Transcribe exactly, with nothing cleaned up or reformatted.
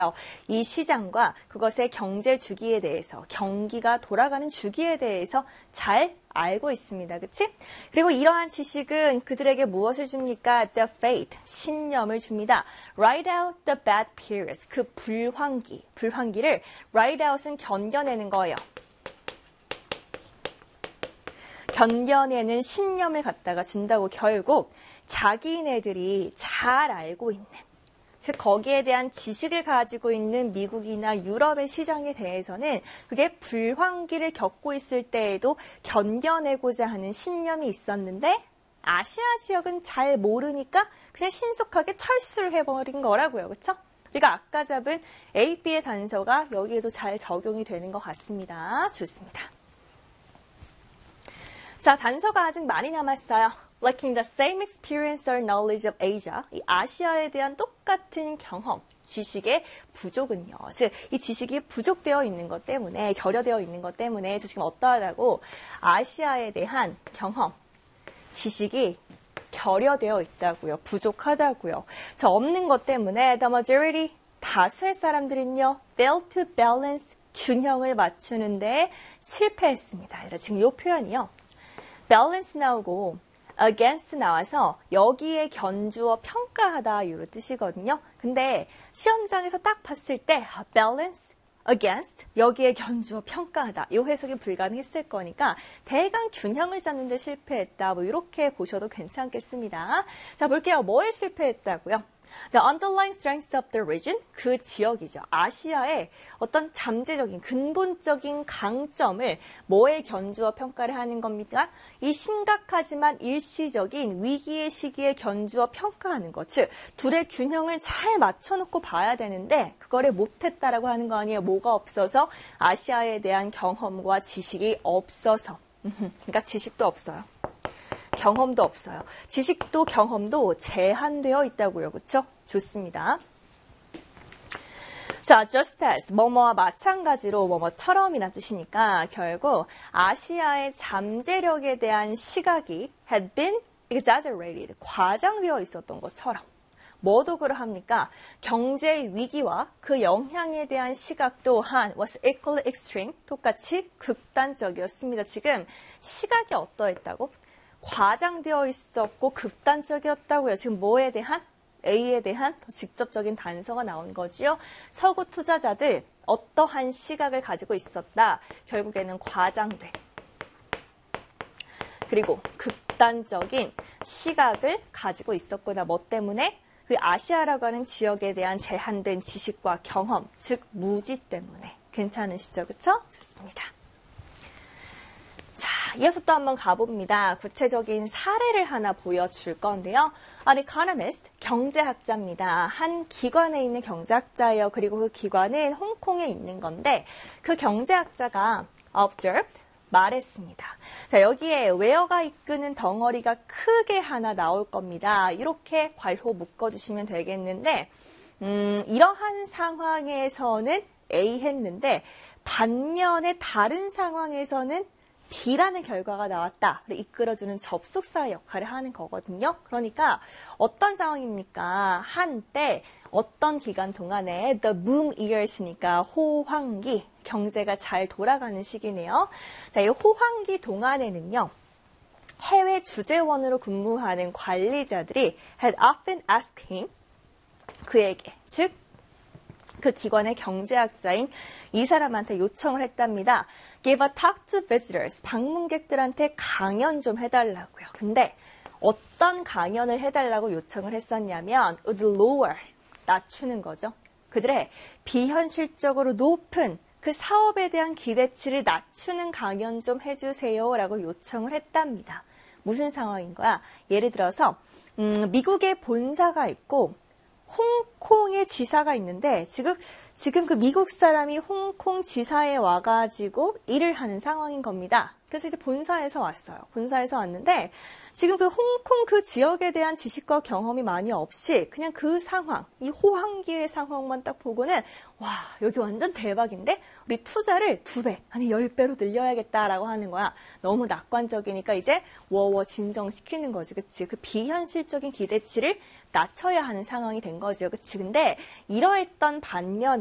이 시장과 그것의 경제 주기에 대해서, 경기가 돌아가는 주기에 대해서 잘 알고 있습니다. 그치? 그리고 이러한 지식은 그들에게 무엇을 줍니까? The faith, 신념을 줍니다. Ride out the bad periods, 그 불황기, 불황기를 ride out은 견뎌내는 거예요. 견뎌내는 신념을 갖다가 준다고 결국 자기네들이 잘 알고 있는, 즉 거기에 대한 지식을 가지고 있는 미국이나 유럽의 시장에 대해서는 그게 불황기를 겪고 있을 때에도 견뎌내고자 하는 신념이 있었는데 아시아 지역은 잘 모르니까 그냥 신속하게 철수를 해버린 거라고요. 그렇죠? 우리가 아까 잡은 A, B의 단서가 여기에도 잘 적용이 되는 것 같습니다. 좋습니다. 자, 단서가 아직 많이 남았어요. Lacking the same experience or knowledge of Asia, 이 아시아에 대한 똑같은 경험, 지식의 부족은요. 즉, 이 지식이 부족되어 있는 것 때문에, 결여되어 있는 것 때문에 지금 어떠하다고 아시아에 대한 경험, 지식이 결여되어 있다고요. 부족하다고요. 저 없는 것 때문에 the majority, 다수의 사람들은요. fail to balance, 균형을 맞추는데 실패했습니다. 지금 이 표현이요. balance 나오고 against 나와서 여기에 견주어 평가하다 이런 뜻이거든요. 근데 시험장에서 딱 봤을 때 balance, against, 여기에 견주어 평가하다 이 해석이 불가능했을 거니까 대강 균형을 잡는 데 실패했다 뭐 이렇게 보셔도 괜찮겠습니다. 자, 볼게요. 뭐에 실패했다고요? The underlying strengths of the region, 그 지역이죠. 아시아의 어떤 잠재적인 근본적인 강점을 뭐에 견주어 평가를 하는 겁니까? 이 심각하지만 일시적인 위기의 시기에 견주어 평가하는 것. 즉 둘의 균형을 잘 맞춰놓고 봐야 되는데 그거를 못했다라고 하는 거 아니에요. 뭐가 없어서? 아시아에 대한 경험과 지식이 없어서. 그러니까 지식도 없어요. 경험도 없어요. 지식도 경험도 제한되어 있다고요. 그렇죠? 좋습니다. 자, just as, 뭐뭐와 마찬가지로 뭐뭐처럼이란 뜻이니까 결국 아시아의 잠재력에 대한 시각이 had been exaggerated, 과장되어 있었던 것처럼. 뭐도 그러합니까? 경제 위기와 그 영향에 대한 시각 또한 was equally extreme, 똑같이 극단적이었습니다. 지금 시각이 어떠했다고? 과장되어 있었고 극단적이었다고요. 지금 뭐에 대한? A에 대한 더 직접적인 단서가 나온 거지요. 서구 투자자들 어떠한 시각을 가지고 있었다. 결국에는 과장된 그리고 극단적인 시각을 가지고 있었구나. 뭐 때문에? 그 아시아라고 하는 지역에 대한 제한된 지식과 경험, 즉 무지 때문에. 괜찮으시죠? 그렇죠? 좋습니다. 자, 이어서 또 한번 가봅니다. 구체적인 사례를 하나 보여줄 건데요. An economist, 경제학자입니다. 한 기관에 있는 경제학자예요. 그리고 그 기관은 홍콩에 있는 건데 그 경제학자가 observed, 말했습니다. 자, 여기에 where가 이끄는 덩어리가 크게 하나 나올 겁니다. 이렇게 괄호 묶어주시면 되겠는데 음, 이러한 상황에서는 A 했는데 반면에 다른 상황에서는 B라는 결과가 나왔다. 이끌어주는 접속사의 역할을 하는 거거든요. 그러니까 어떤 상황입니까? 한때 어떤 기간 동안에 the boom years니까 호황기, 경제가 잘 돌아가는 시기네요. 자, 이 호황기 동안에는요. 해외 주재원으로 근무하는 관리자들이 had often asked him, 그에게, 즉 그 기관의 경제학자인 이 사람한테 요청을 했답니다. Give a talk to visitors. 방문객들한테 강연 좀 해달라고요. 근데 어떤 강연을 해달라고 요청을 했었냐면 would lower, 낮추는 거죠. 그들의 비현실적으로 높은 그 사업에 대한 기대치를 낮추는 강연 좀 해주세요 라고 요청을 했답니다. 무슨 상황인 거야? 예를 들어서 음, 미국에 본사가 있고 홍콩에 지사가 있는데 지금 지금 그 미국 사람이 홍콩 지사에 와가지고 일을 하는 상황인 겁니다. 그래서 이제 본사에서 왔어요. 본사에서 왔는데 지금 그 홍콩 그 지역에 대한 지식과 경험이 많이 없이 그냥 그 상황, 이 호황기의 상황만 딱 보고는 와, 여기 완전 대박인데 우리 투자를 두 배, 아니 열 배로 늘려야겠다라고 하는 거야. 너무 낙관적이니까 이제 워워 진정시키는 거지. 그치? 그 비현실적인 기대치를 낮춰야 하는 상황이 된 거죠. 그치? 근데 이러했던 반면에